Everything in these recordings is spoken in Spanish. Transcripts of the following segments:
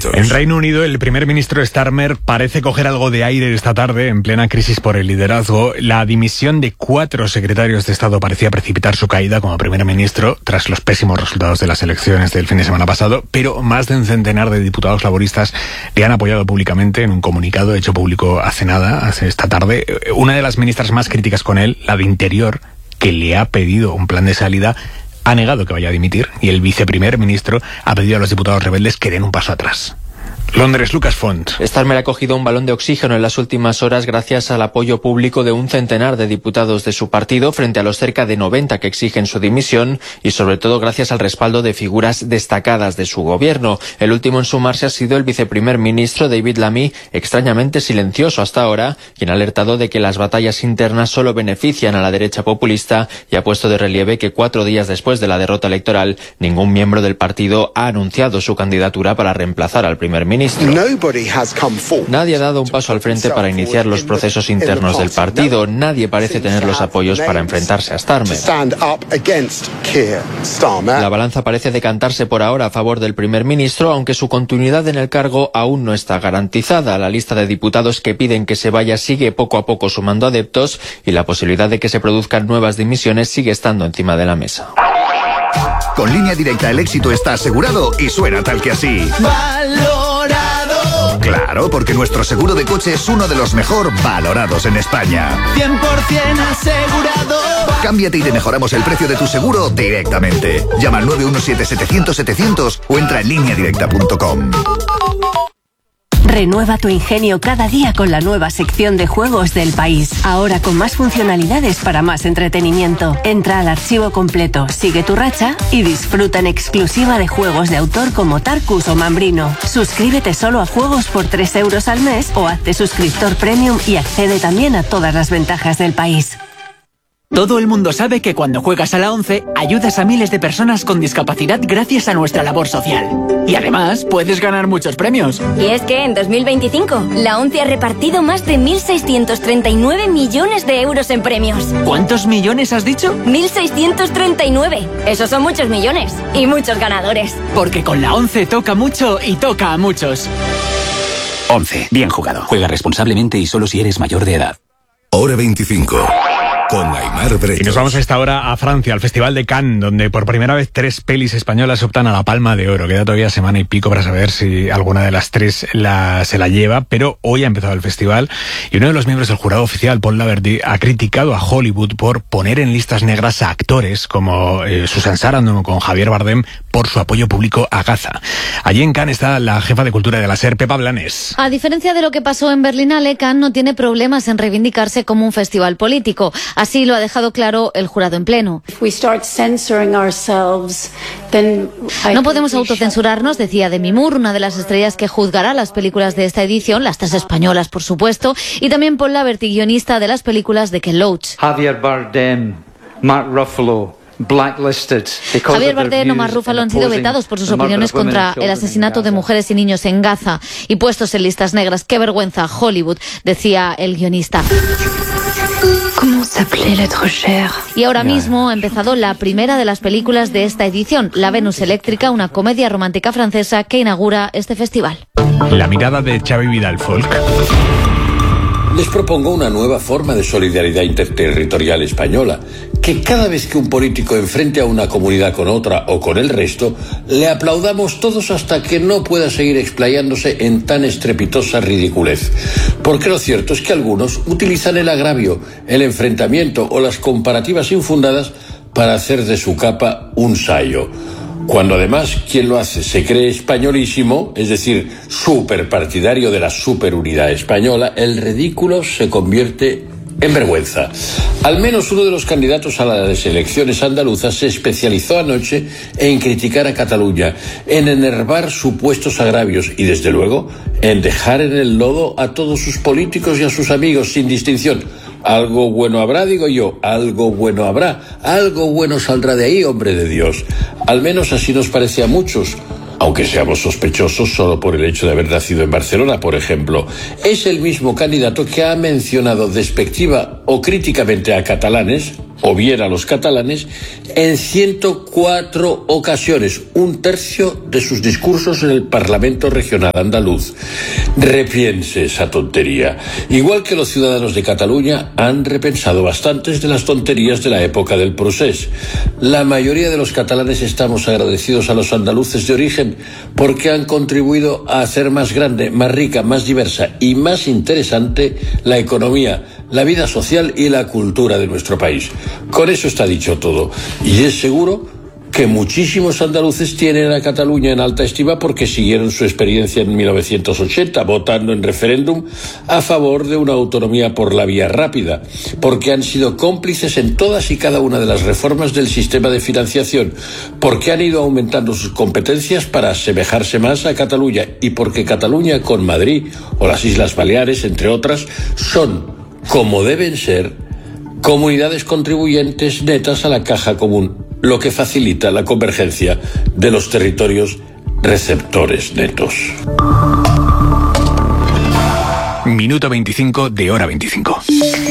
favoritos. En Reino Unido, el primer ministro Starmer parece coger algo de aire esta tarde, en plena crisis por el liderazgo. La dimisión de 4 secretarios de Estado parecía precipitar su caída como primer ministro tras los pésimos resultados de las elecciones del fin de semana pasado, pero más de un centenar de diputados laboristas le han apoyado públicamente en un comunicado hecho público hace esta tarde. Una de las ministras más críticas con él, la de Interior, que le ha pedido un plan de salida, ha negado que vaya a dimitir, y el viceprimer ministro ha pedido a los diputados rebeldes que den un paso atrás. Londres, Lucas Font. Starmer ha cogido un balón de oxígeno en las últimas horas gracias al apoyo público de un centenar de diputados de su partido frente a los cerca de 90 que exigen su dimisión, y sobre todo gracias al respaldo de figuras destacadas de su gobierno. El último en sumarse ha sido el viceprimer ministro David Lammy, extrañamente silencioso hasta ahora, quien ha alertado de que las batallas internas solo benefician a la derecha populista y ha puesto de relieve que 4 días después de la derrota electoral, ningún miembro del partido ha anunciado su candidatura para reemplazar al primer ministro. Nadie ha dado un paso al frente para iniciar los procesos internos del partido. Nadie parece tener los apoyos para enfrentarse a Starmer. La balanza parece decantarse por ahora a favor del primer ministro, aunque su continuidad en el cargo aún no está garantizada. La lista de diputados que piden que se vaya sigue poco a poco sumando adeptos, y la posibilidad de que se produzcan nuevas dimisiones sigue estando encima de la mesa. Con Línea Directa el éxito está asegurado y suena tal que así. ¡Valorado! Claro, porque nuestro seguro de coche es uno de los mejor valorados en España. 100% asegurado. Cámbiate y te mejoramos el precio de tu seguro directamente. Llama al 917-700-700 o entra en lineadirecta.com. Renueva tu ingenio cada día con la nueva sección de juegos del País. Ahora con más funcionalidades para más entretenimiento. Entra al archivo completo, sigue tu racha y disfruta en exclusiva de juegos de autor como Tarkus o Mambrino. Suscríbete solo a juegos por 3 euros al mes o hazte suscriptor premium y accede también a todas las ventajas del País. Todo el mundo sabe que cuando juegas a la 11 ayudas a miles de personas con discapacidad gracias a nuestra labor social. Y además puedes ganar muchos premios. Y es que en 2025 la 11 ha repartido más de 1.639 millones de euros en premios. ¿Cuántos millones has dicho? 1.639. Esos son muchos millones y muchos ganadores. Porque con la 11 toca mucho y toca a muchos. 11. Bien jugado. Juega responsablemente y solo si eres mayor de edad. Hora 25. Con Aimar Bretos. Y nos vamos a esta hora a Francia, al Festival de Cannes, donde por primera vez 3 pelis españolas optan a la Palma de Oro. Queda todavía semana y pico para saber si alguna de las 3 se la lleva, pero hoy ha empezado el festival y uno de los miembros del jurado oficial, Paul Laverty, ha criticado a Hollywood por poner en listas negras a actores como Susan Sarandon con Javier Bardem por su apoyo público a Gaza. Allí en Cannes está la jefa de cultura de la SER, Pepa Blanes. A diferencia de lo que pasó en Berlinale, Cannes no tiene problemas en reivindicarse como un festival político. Así lo ha dejado claro el jurado en pleno. No podemos autocensurarnos, decía Demi Moore, una de las estrellas que juzgará las películas de esta edición, las 3 españolas, por supuesto, y también Paul Laverty, guionista de las películas de Ken Loach. Javier Bardem, Mark Ruffalo, Javier Bardem o Mark Ruffalo han sido vetados por sus opiniones contra el asesinato de mujeres y niños en Gaza y puestos en listas negras. ¡Qué vergüenza, Hollywood!, decía el guionista. Y ahora mismo ha empezado la primera de las películas de esta edición, La Venus Eléctrica, una comedia romántica francesa que inaugura este festival. La mirada de Xavi Vidal Folk. Les propongo una nueva forma de solidaridad interterritorial española, que cada vez que un político enfrente a una comunidad con otra o con el resto, le aplaudamos todos hasta que no pueda seguir explayándose en tan estrepitosa ridiculez. Porque lo cierto es que algunos utilizan el agravio, el enfrentamiento o las comparativas infundadas para hacer de su capa un sayo. Cuando además quien lo hace se cree españolísimo, es decir, superpartidario de la superunidad española, el ridículo se convierte en vergüenza. Al menos uno de los candidatos a las elecciones andaluzas se especializó anoche en criticar a Cataluña, en enervar supuestos agravios y, desde luego, en dejar en el lodo a todos sus políticos y a sus amigos sin distinción. Algo bueno habrá, digo yo, algo bueno habrá, algo bueno saldrá de ahí, hombre de Dios. Al menos así nos parece a muchos, aunque seamos sospechosos solo por el hecho de haber nacido en Barcelona, por ejemplo. Es el mismo candidato que ha mencionado despectiva o críticamente a catalanes, o bien a los catalanes, en 104 ocasiones, un tercio de sus discursos en el Parlamento Regional andaluz. Repiense esa tontería. Igual que los ciudadanos de Cataluña han repensado bastantes de las tonterías de la época del procés. La mayoría de los catalanes estamos agradecidos a los andaluces de origen porque han contribuido a hacer más grande, más rica, más diversa y más interesante la economía, la vida social y la cultura de nuestro país. Con eso está dicho todo. Y es seguro que muchísimos andaluces tienen a Cataluña en alta estima porque siguieron su experiencia en 1980, votando en referéndum a favor de una autonomía por la vía rápida, porque han sido cómplices en todas y cada una de las reformas del sistema de financiación, porque han ido aumentando sus competencias para asemejarse más a Cataluña y porque Cataluña con Madrid o las Islas Baleares, entre otras, son, como deben ser, comunidades contribuyentes netas a la caja común, lo que facilita la convergencia de los territorios receptores netos. Minuto 25 de Hora 25.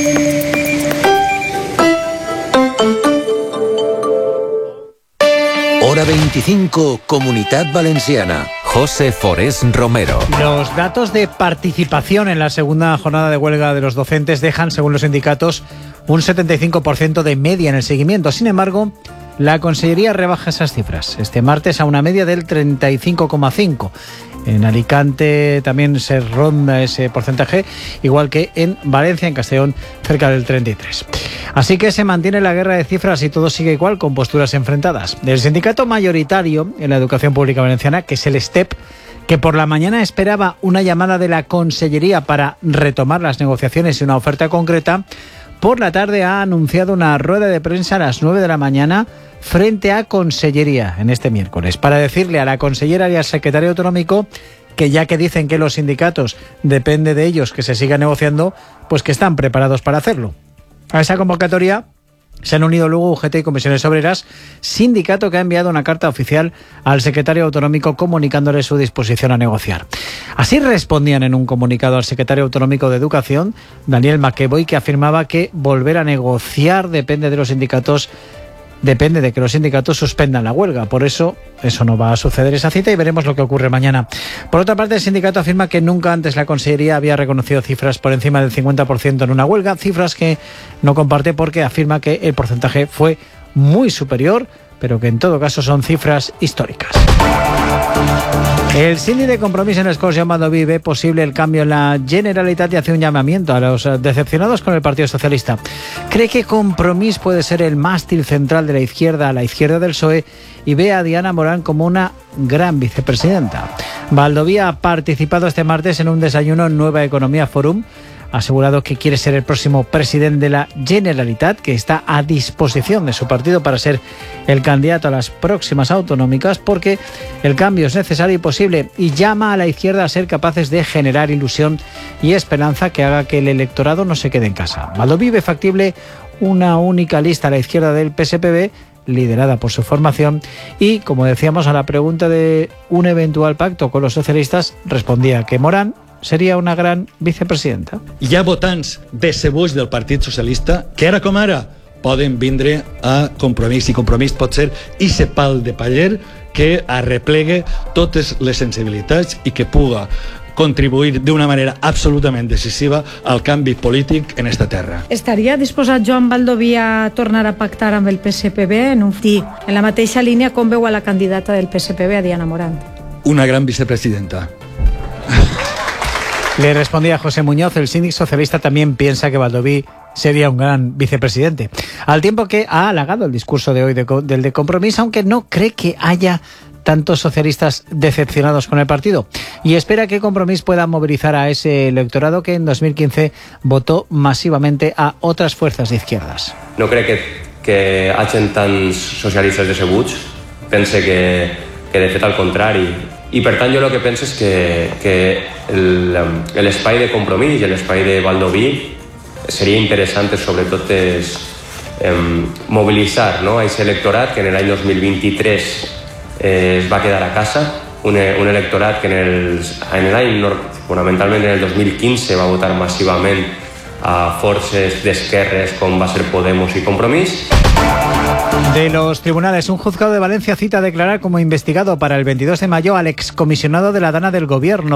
Hora 25, Comunitat Valenciana. José Forés Romero. Los datos de participación en la segunda jornada de huelga de los docentes dejan, según los sindicatos, un 75% de media en el seguimiento. Sin embargo, la Consellería rebaja esas cifras este martes a una media del 35,5%. En Alicante también se ronda ese porcentaje, igual que en Valencia, en Castellón, cerca del 33%. Así que se mantiene la guerra de cifras y todo sigue igual, con posturas enfrentadas. El sindicato mayoritario en la educación pública valenciana, que es el STEP, que por la mañana esperaba una llamada de la Consellería para retomar las negociaciones y una oferta concreta, por la tarde ha anunciado una rueda de prensa a las 9 de la mañana frente a Consellería en este miércoles, para decirle a la consellera y al secretario autonómico que, ya que dicen que los sindicatos depende de ellos que se siga negociando, pues que están preparados para hacerlo. A esa convocatoria se han unido luego UGT y Comisiones Obreras, sindicato que ha enviado una carta oficial al secretario autonómico comunicándole su disposición a negociar. Así respondían en un comunicado al secretario autonómico de Educación, Daniel McEvoy, que afirmaba que volver a negociar depende de que los sindicatos suspendan la huelga. Por eso no va a suceder esa cita y veremos lo que ocurre mañana. Por otra parte, el sindicato afirma que nunca antes la Consellería había reconocido cifras por encima del 50% en una huelga, cifras que no comparte porque afirma que el porcentaje fue muy superior, pero que en todo caso son cifras históricas. El síndic de Compromís en Escòcia, Joan Baldoví, ve posible el cambio en la Generalitat y hace un llamamiento a los decepcionados con el Partido Socialista. Cree que Compromís puede ser el mástil central de la izquierda a la izquierda del PSOE y ve a Diana Morán como una gran vicepresidenta. Baldoví ha participado este martes en un desayuno en Nueva Economía Forum. Ha asegurado que quiere ser el próximo presidente de la Generalitat, que está a disposición de su partido para ser el candidato a las próximas autonómicas, porque el cambio es necesario y posible, y llama a la izquierda a ser capaces de generar ilusión y esperanza que haga que el electorado no se quede en casa. Baldoví ve factible una única lista a la izquierda del PSPB, liderada por su formación, y, como decíamos, a la pregunta de un eventual pacto con los socialistas, respondía que Morán seria una gran vicepresidenta. Hi ha votants decebuts del Partit Socialista que ara com ara poden vindre a Compromís, i Compromís pot ser ese pal de paller que arreplegue totes les sensibilitats i que puga contribuir d'una manera absolutament decisiva al canvi polític en esta terra. Estaria disposat Joan Baldoví a tornar a pactar amb el PSPB en la mateixa línia com veu a la candidata del PSPB, a Diana Morán? Una gran vicepresidenta. Le respondía José Muñoz. El síndic socialista también piensa que Baldoví sería un gran vicepresidente, al tiempo que ha halagado el discurso de hoy del de Compromís, aunque no cree que haya tantos socialistas decepcionados con el partido, y espera que Compromís pueda movilizar a ese electorado que en 2015 votó masivamente a otras fuerzas de izquierdas. No crec que hagin tants socialistes decebuts, pense que de fet al contrari. I per tant jo el que penso és que l'espai de Compromís i l'espai de Baldoví seria interessant sobretot mobilitzar a aquest electorat que en l'any 2023 es va quedar a casa, un electorat que fonamentalment en el 2015 va votar massivament a forces d'esquerres com va ser Podemos i Compromís. De los tribunales, un juzgado de Valencia cita a declarar como investigado para el 22 de mayo al excomisionado de la Dana del Gobierno.